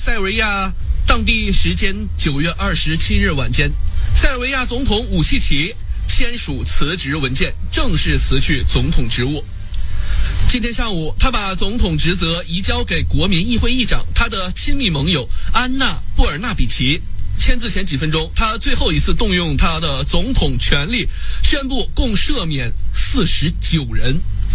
塞尔维亚当地时间9月27日晚间，塞尔维亚总统武契奇签署辞职文件，正式辞去总统职务。今天上午，他把总统职责移交给国民议会议长，他的亲密盟友安娜·布尔纳比奇。签字前几分钟，他最后一次动用他的总统权力，宣布共赦免49人。